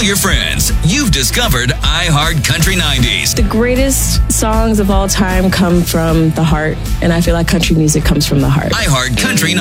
your friends. You've discovered iHeart Country 90s. The greatest songs of all time come from the heart, and I feel like country music comes from the heart. iHeart Country 90s.